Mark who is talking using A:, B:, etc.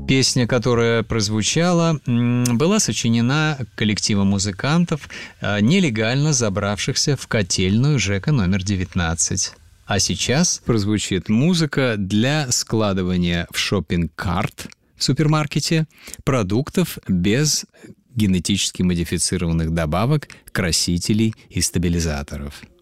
A: Песня, которая прозвучала, была сочинена коллективом музыкантов, нелегально забравшихся в котельную ЖЭКа номер 19. А сейчас прозвучит музыка для складывания в шоппинг-карт в супермаркете продуктов без генетически модифицированных добавок, красителей и стабилизаторов.